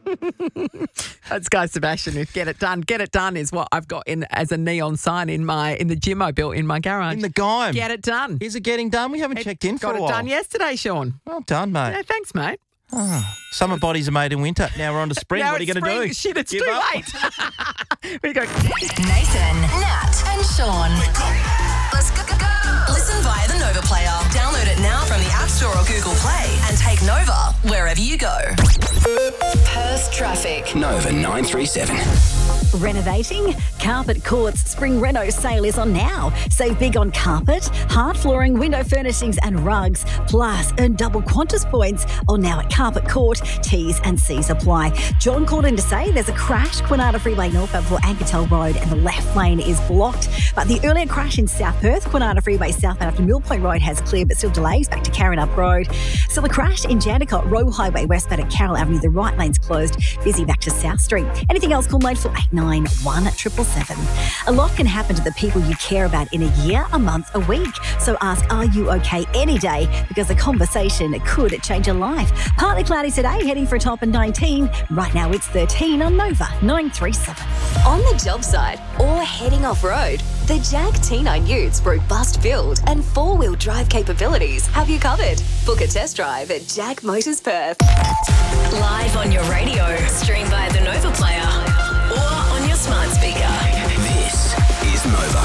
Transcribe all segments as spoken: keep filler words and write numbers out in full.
Let's go, Sebastian. With Get It Done. Get It Done is what I've got in as a neon sign in my in the gym I built in my garage. In the Gime. Get It Done. Is it getting done? We haven't It checked in for got a it while. done yesterday, Sean. Well done, mate. Yeah, thanks, mate. Oh, summer bodies are made in winter. Now we're on to spring. Now what are you it's going to do? spring. Shit, it's Give too up? late. We go. Nathan, Nat, and Sean. Let's go, go, go. Listen via the Nova Player. Download it now from the App Store or Google Play and take Nova wherever you go. Perth traffic. Nova nine three seven. Renovating? Carpet Court's spring reno sale is on now. Save big on carpet, hard flooring, window furnishings and rugs. Plus, earn double Qantas points. All now at Carpet Court. T's and C's apply. John called in to say there's a crash. Quinata Freeway northbound for Ankertel Road and the left lane is blocked. But the earlier crash in South Perth, Quinata Freeway southbound after Mill Point Road has cleared, but still delays back to Carrinup Road. Still a crash in Jandakot, Roe Highway westbound at Carroll Avenue. The right lane's closed. Busy back to South Street. Anything else, call nine four eight nine one seven seven seven. A lot can happen to the people you care about in a year, a month, a week. So ask, are you okay any day? Because a conversation could change your life. Partly cloudy today, heading for a top of nineteen. Right now it's thirteen on Nova nine three seven. On the job site or heading off-road, the Jag T nine Utes robust build and four-wheel drive capabilities have you covered. Book a test drive at Jag Motors Perth. Live on your radio, stream via the Nova Player or on your smart speaker. This is Nova.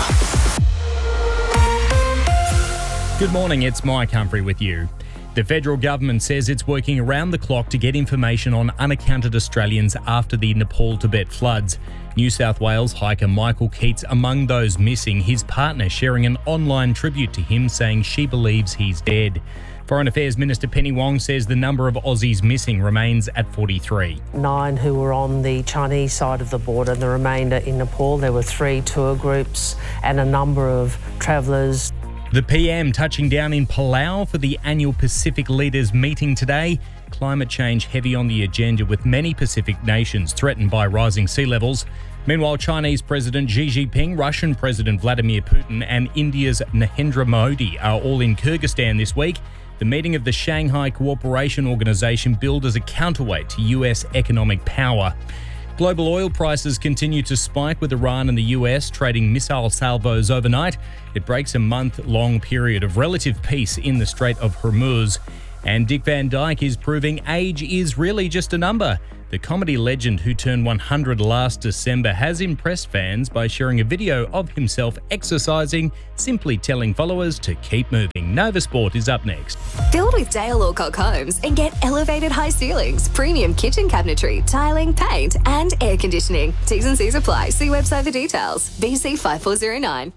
Good morning, it's Mike Humphrey with you. The federal government says it's working around the clock to get information on unaccounted Australians after the Nepal-Tibet floods. New South Wales hiker Michael Keats among those missing, his partner sharing an online tribute to him saying she believes he's dead. Foreign Affairs Minister Penny Wong says the number of Aussies missing remains at forty-three. Nine who were on the Chinese side of the border, the remainder in Nepal. There were three tour groups and a number of travellers. The P M touching down in Palau for the annual Pacific Leaders meeting today. Climate change heavy on the agenda with many Pacific nations threatened by rising sea levels. Meanwhile, Chinese President Xi Jinping, Russian President Vladimir Putin and India's Narendra Modi are all in Kyrgyzstan this week. The meeting of the Shanghai Cooperation Organization billed as a counterweight to U S economic power. Global oil prices continue to spike with Iran and the U S trading missile salvos overnight. It breaks a month-long period of relative peace in the Strait of Hormuz. And Dick Van Dyke is proving age is really just a number. The comedy legend who turned one hundred last December has impressed fans by sharing a video of himself exercising, simply telling followers to keep moving. Nova Sport is up next. Build with Dale Alcock Homes and get elevated high ceilings, premium kitchen cabinetry, tiling, paint and air conditioning. T's and C's apply. See website for details. B C five four zero nine.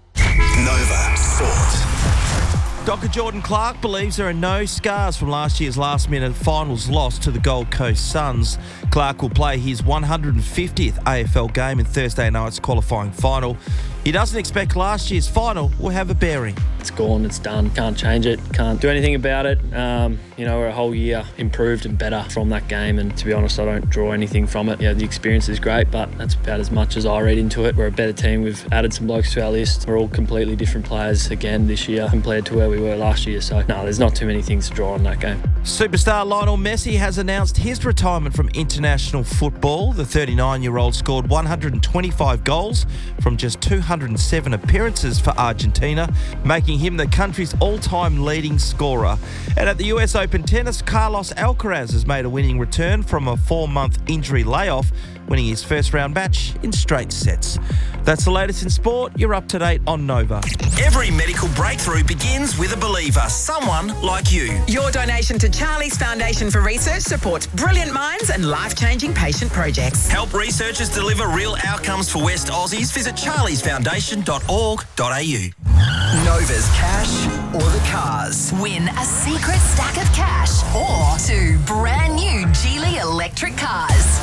Nova Sport. Doctor Jordan Clark believes there are no scars from last year's last-minute finals loss to the Gold Coast Suns. Clark will play his one hundred fiftieth A F L game in Thursday night's qualifying final. He doesn't expect last year's final will have a bearing. It's gone, it's done, can't change it, can't do anything about it. Um, you know, we're a whole year improved and better from that game, and to be honest, I don't draw anything from it. Yeah, the experience is great, but that's about as much as I read into it. We're a better team, we've added some blokes to our list. We're all completely different players again this year compared to where we were last year, so no, there's not too many things to draw on that game. Superstar Lionel Messi has announced his retirement from international football. The thirty-nine-year-old scored one hundred twenty-five goals from just two hundred seven appearances for Argentina, making him the country's all-time leading scorer. And at the U S Open tennis, Carlos Alcaraz has made a winning return from a four-month injury layoff, winning his first round match in straight sets. That's the latest in sport. You're up to date on Nova. Every medical breakthrough begins with a believer, someone like you. Your donation to Charlie's Foundation for Research supports brilliant minds and life-changing patient projects. Help researchers deliver real outcomes for West Aussies. Visit charlies foundation dot org dot a u. Nova's cash or the cars. Win a secret stack of cash or two brand new Geely electric cars.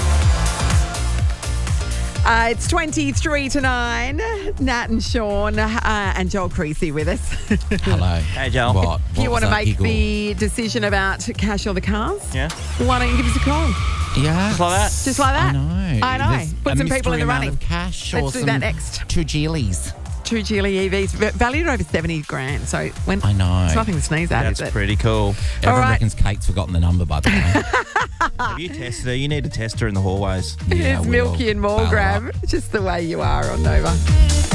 Uh, it's twenty-three to nine. Nat and Sean uh, and Joel Creasy with us. Hello. Hey, Joel. What? Do you What want to was that make giggle? the decision about cash or the cars? Yeah. Why don't you give us a call? Yeah. Just like that. Just like that? I know. I know. There's Put a some people in mystery the amount running. Of cash Let's or do some that next. Two Geelys. two Geely E Vs v- valued over seventy grand. So when I know. it's nothing to sneeze at, That's is it? pretty cool. Everyone right. reckons Kate's forgotten the number, by the way. Have you tested her? You need to test her in the hallways. Yeah, It's we will. Milky and Bail her Morgram, up. just the way you are on Nova.